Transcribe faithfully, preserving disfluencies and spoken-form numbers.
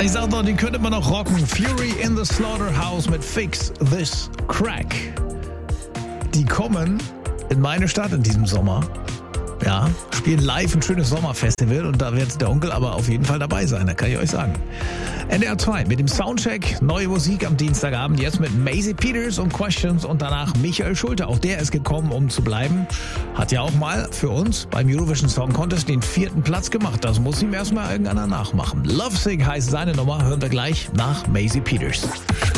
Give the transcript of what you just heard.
Ich sag doch, die könnte man noch rocken. Fury in the Slaughterhouse mit Fix This Crack. Die kommen in meine Stadt in diesem Sommer. Ja, spielen live ein schönes Sommerfestival und da wird der Onkel aber auf jeden Fall dabei sein, da kann ich euch sagen. N D R zwei mit dem Soundcheck, neue Musik am Dienstagabend, jetzt mit Maisie Peters und Questions und danach Michael Schulte. Auch der ist gekommen, um zu bleiben. Hat ja auch mal für uns beim Eurovision Song Contest den vierten Platz gemacht. Das muss ihm erstmal irgendeiner nachmachen. Lovesick heißt seine Nummer, hören wir gleich nach Maisie Peters.